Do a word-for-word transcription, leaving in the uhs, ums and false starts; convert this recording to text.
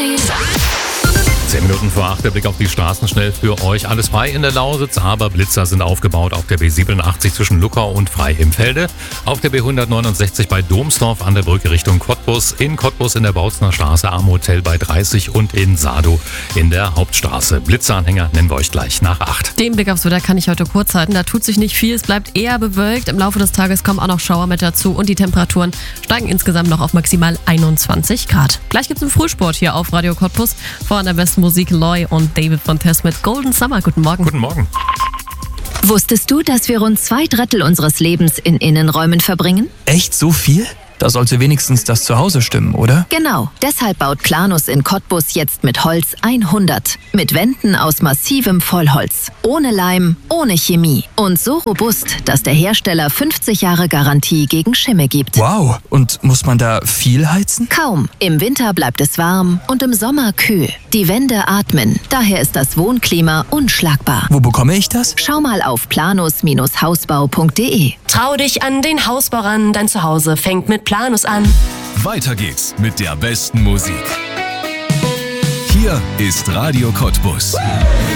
Zehn Minuten vor acht, der Blick auf die Straßen schnell für euch. Alles frei in der Lausitz, aber Blitzer sind aufgebaut auf der B siebenundachtzig zwischen Luckau und Freihimfelde, auf der B hundertneunundsechzig bei Domsdorf an der Brücke Richtung Cottbus, in Cottbus in der Bautzner Straße am Hotel bei dreißig und in Sado in der Hauptstraße. Blitzeranhänger nennen wir euch gleich nach acht. Den Blick aufs Wetter kann ich heute kurz halten. Da tut sich nicht viel, es bleibt eher bewölkt. Im Laufe des Tages kommen auch noch Schauer mit dazu und die Temperaturen steigen insgesamt noch auf maximal einundzwanzig Grad. Gleich gibt's einen Frühsport hier auf Radio Cottbus. Vor der besten Musik Loy und David von Tess mit Golden Summer. Guten Morgen. Guten Morgen. Wusstest du, dass wir rund zwei Drittel unseres Lebens in Innenräumen verbringen? Echt so viel? Da sollte wenigstens das Zuhause stimmen, oder? Genau. Deshalb baut Planus in Cottbus jetzt mit Holz hundert. Mit Wänden aus massivem Vollholz. Ohne Leim, ohne Chemie. Und so robust, dass der Hersteller fünfzig Jahre Garantie gegen Schimmel gibt. Wow. Und muss man da viel heizen? Kaum. Im Winter bleibt es warm und im Sommer kühl. Die Wände atmen. Daher ist das Wohnklima unschlagbar. Wo bekomme ich das? Schau mal auf planus Hausbau punkt de. Trau dich an den Hausbau ran, dein Zuhause fängt mit Planus an. Weiter geht's mit der besten Musik. Hier ist Radio Cottbus.